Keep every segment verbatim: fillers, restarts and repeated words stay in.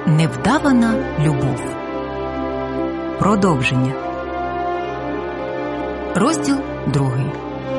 Невдавана любов. Продовження. Розділ другий.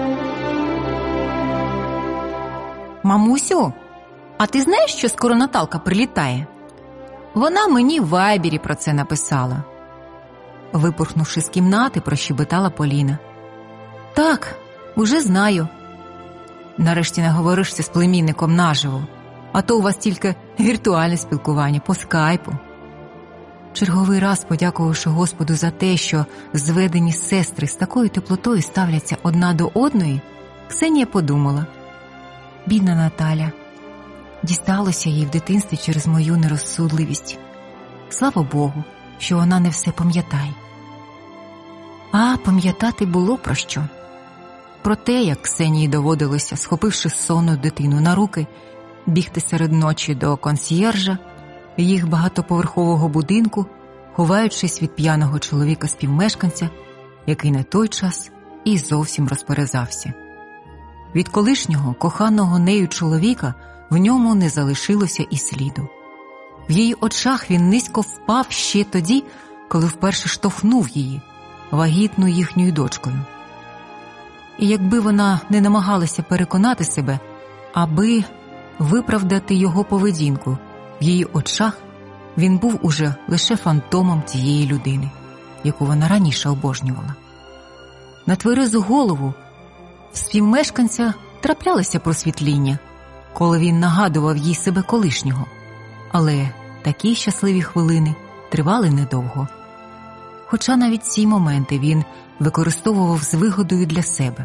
Мамусю, а ти знаєш, що скоро Наталка прилітає? Вона мені в вайбері про це написала. Випорхнувши з кімнати, прощебетала Поліна. Так, уже знаю. Нарешті наговоришся з племінником наживо, а то у вас тільки віртуальне спілкування по скайпу. Черговий раз, подякувавши Господу за те, що зведені сестри з такою теплотою ставляться одна до одної, Ксенія подумала: бідна Наталя, дісталося їй в дитинстві через мою нерозсудливість. Слава Богу, що вона не все пам'ятає. А пам'ятати було про що. Про те, як Ксенії доводилося, схопивши сонну дитину на руки, бігти серед ночі до консьєржа їх багатоповерхового будинку, ховаючись від п'яного чоловіка-співмешканця, який на той час і зовсім розперезався. Від колишнього, коханого нею чоловіка в ньому не залишилося і сліду. В її очах він низько впав ще тоді, коли вперше штовхнув її, вагітну їхньою дочкою. І якби вона не намагалася переконати себе, аби виправдати його поведінку, в її очах він був уже лише фантомом тієї людини, яку вона раніше обожнювала. На тверезу голову в співмешканця траплялося просвітління, коли він нагадував їй себе колишнього, але такі щасливі хвилини тривали недовго. Хоча навіть ці моменти він використовував з вигодою для себе.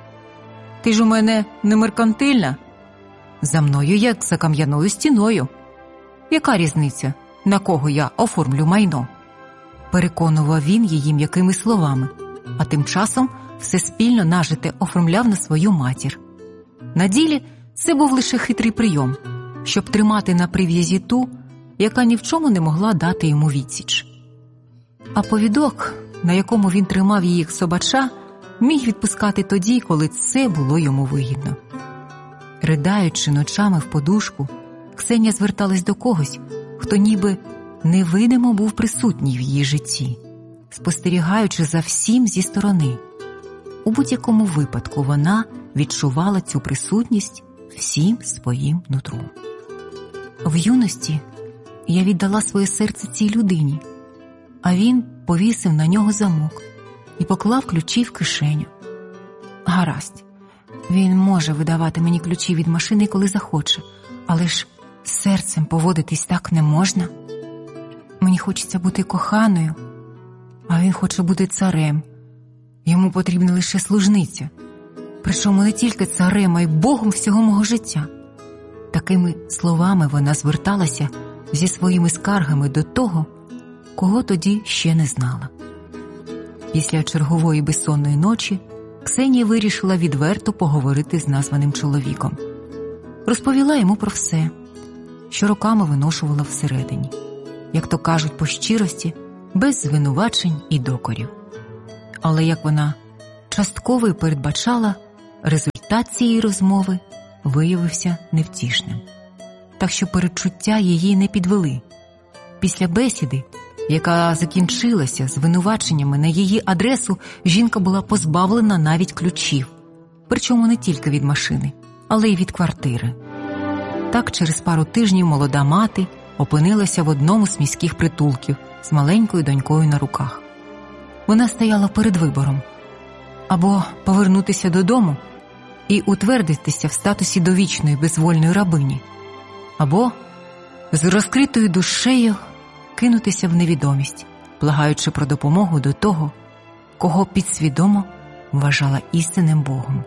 «Ти ж у мене не меркантильна? За мною як за кам'яною стіною. Яка різниця, на кого я оформлю майно?» Переконував він її м'якими словами, а тим часом все спільно нажите оформляв на свою матір. На ділі це був лише хитрий прийом, щоб тримати на прив'язі ту, яка ні в чому не могла дати йому відсіч. А повідок, на якому він тримав її як собача, міг відпускати тоді, коли це було йому вигідно. Riдаючи ночами в подушку, Ксенія зверталась до когось, хто ніби невидимо був присутній в її житті, спостерігаючи за всім зі сторони. У будь-якому випадку вона відчувала цю присутність всім своїм нутром. В юності я віддала своє серце цій людині, а він повісив на нього замок і поклав ключі в кишеню. Гаразд, він може видавати мені ключі від машини, коли захоче, але ж з серцем поводитись так не можна. Мені хочеться бути коханою, а він хоче бути царем. Йому потрібна лише служниця, причому не тільки царем, а й Богом всього мого життя. Такими словами вона зверталася зі своїми скаргами до того, кого тоді ще не знала. Після чергової безсонної ночі Ксенія вирішила відверто поговорити з названим чоловіком. Розповіла йому про все, що роками виношувала всередині, як то кажуть по щирості, без звинувачень і докорів. Але, як вона частково й передбачала, результат цієї розмови виявився невтішним. Так що передчуття її не підвели. Після бесіди, яка закінчилася звинуваченнями на її адресу, жінка була позбавлена навіть ключів, причому не тільки від машини, але й від квартири. Так через пару тижнів молода мати опинилася в одному з міських притулків з маленькою донькою на руках. Вона стояла перед вибором – або повернутися додому і утвердитися в статусі довічної безвольної рабині, або з розкритою душею кинутися в невідомість, благаючи про допомогу до того, кого підсвідомо вважала істинним Богом.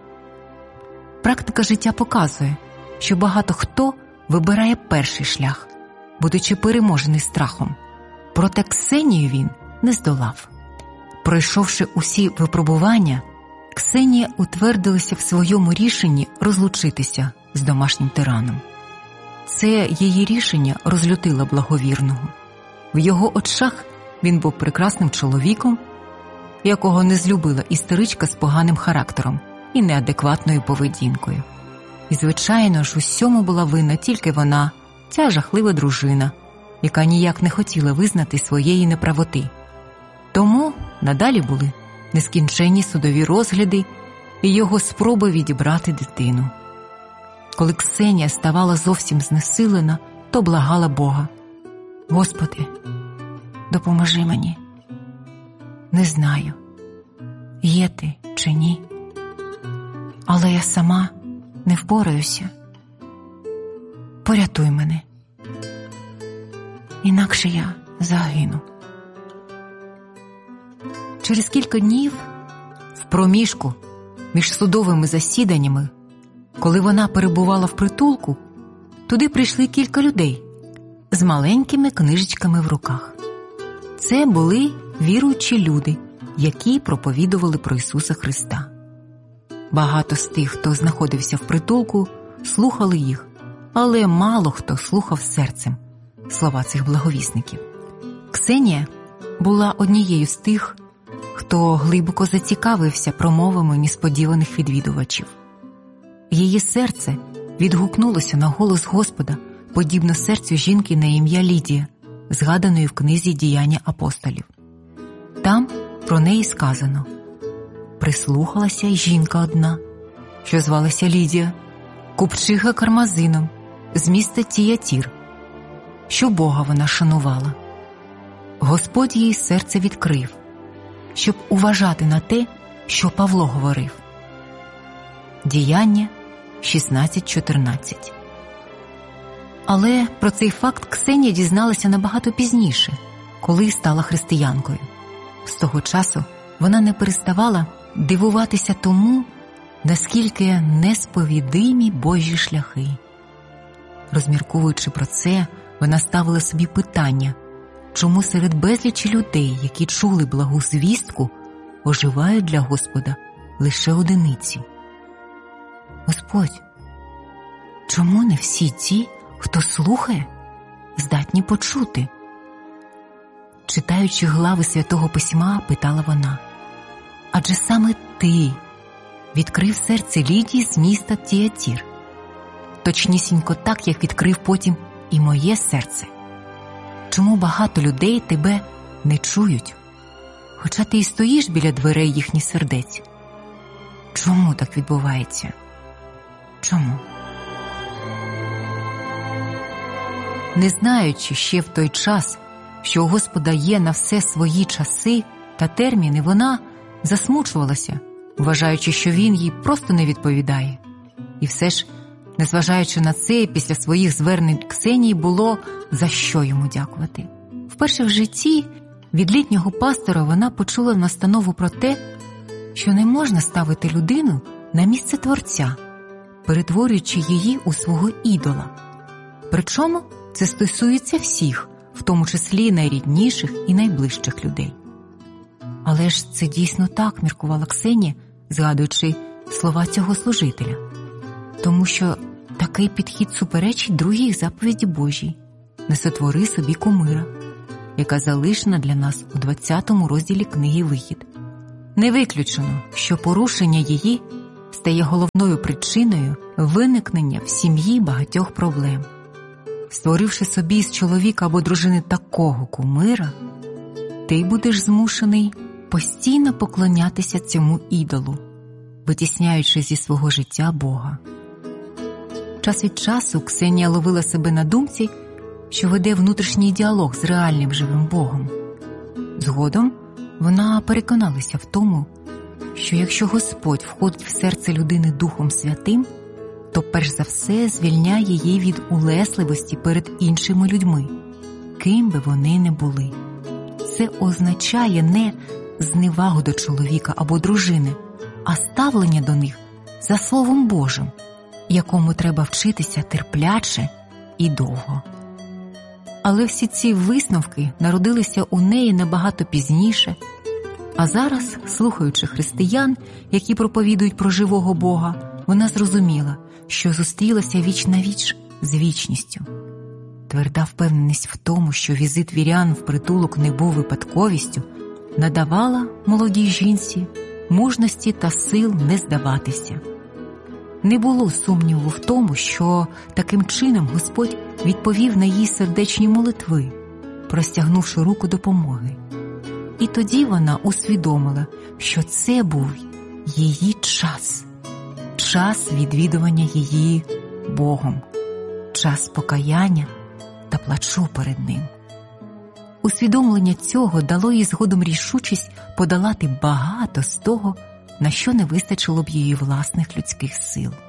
Практика життя показує, що багато хто вибирає перший шлях, будучи переможений страхом. Проте Ксенію він не здолав. Пройшовши усі випробування, Ксенія утвердилася в своєму рішенні розлучитися з домашнім тираном. Це її рішення розлютило благовірного. В його очах він був прекрасним чоловіком, якого не злюбила істеричка з поганим характером і неадекватною поведінкою. І, звичайно ж, усьому була винна тільки вона, ця жахлива дружина, яка ніяк не хотіла визнати своєї неправоти. Тому надалі були нескінченні судові розгляди і його спроби відібрати дитину. Коли Ксенія ставала зовсім знесилена, то благала Бога: «Господи, допоможи мені. Не знаю, є ти чи ні, але я сама не впораюся. Порятуй мене, інакше я загину». Через кілька днів, в проміжку між судовими засіданнями, коли вона перебувала в притулку, туди прийшли кілька людей з маленькими книжечками в руках. Це були віруючі люди, які проповідували про Ісуса Христа. Багато з тих, хто знаходився в притулку, слухали їх, але мало хто слухав серцем слова цих благовісників. Ксенія була однією з тих, хто глибоко зацікавився промовами несподіваних відвідувачів. Її серце відгукнулося на голос Господа, подібно серцю жінки на ім'я Лідія, згаданої в книзі «Діяння апостолів». Там про неї сказано: «Прислухалася й жінка одна, що звалася Лідія, купчиха кармазином з міста Тіатір, що Бога вона шанувала. Господь їй серце відкрив, щоб уважати на те, що Павло говорив». Діяння шістнадцять чотирнадцять. Але про цей факт Ксенія дізналася набагато пізніше, коли стала християнкою. З того часу вона не переставала дивуватися тому, наскільки несповідимі Божі шляхи. Розмірковуючи про це, вона ставила собі питання, чому серед безлічі людей, які чули благу звістку, оживають для Господа лише одиниці. Господь, чому не всі ті, хто слухає, здатні почути? Читаючи глави Святого Письма, питала вона: адже саме ти відкрив серце Лідії з міста Тіатір, точнісінько так, як відкрив потім і моє серце. Чому багато людей тебе не чують, хоча ти і стоїш біля дверей їхніх сердець? Чому так відбувається? Чому? Не знаючи ще в той час, що у Господа є на все свої часи та терміни, вона засмучувалася, вважаючи, що він їй просто не відповідає. І все ж, незважаючи на це, після своїх звернень Ксенії було за що йому дякувати. Вперше в житті від літнього пастора вона почула настанову про те, що не можна ставити людину на місце Творця, перетворюючи її у свого ідола. Причому це стосується всіх, в тому числі найрідніших і найближчих людей. Але ж це дійсно так, міркувала Ксенія, згадуючи слова цього служителя. Тому що такий підхід суперечить другій заповіді Божій: «Не сотвори собі кумира», яка залишена для нас у двадцятому розділі книги «Вихід». Не виключено, що порушення її стає головною причиною виникнення в сім'ї багатьох проблем. Створивши собі з чоловіка або дружини такого кумира, ти будеш змушений постійно поклонятися цьому ідолу, витісняючи зі свого життя Бога. Час від часу Ксенія ловила себе на думці, що веде внутрішній діалог з реальним живим Богом. Згодом вона переконалася в тому, що якщо Господь входить в серце людини Духом Святим, то перш за все звільняє її від улесливості перед іншими людьми, ким би вони не були. Це означає не зневагу до чоловіка або дружини, а ставлення до них за Словом Божим, якому треба вчитися терпляче і довго. Але всі ці висновки народилися у неї набагато пізніше, а зараз, слухаючи християн, які проповідують про живого Бога, вона зрозуміла, що зустрілася віч на віч з вічністю. Тверда впевненість в тому, що візит вірян в притулок не був випадковістю, надавала молодій жінці мужності та сил не здаватися. Не було сумніву в тому, що таким чином Господь відповів на її сердечні молитви, простягнувши руку допомоги. І тоді вона усвідомила, що це був її час, час відвідування її Богом, час покаяння та плачу перед Ним. Усвідомлення цього дало їй згодом рішучість подолати багато з того, на що не вистачило б її власних людських сил.